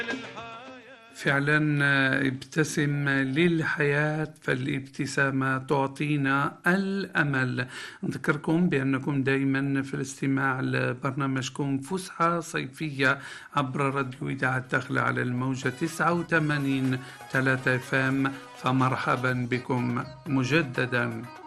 فعلا ابتسم للحياة، فالابتسامة تعطينا الأمل. نذكركم بأنكم دائما في الاستماع لبرنامجكم فسحة صيفية عبر راديو إذاعة الداخلة على الموجة 89.3 FM، فمرحبا بكم مجددا.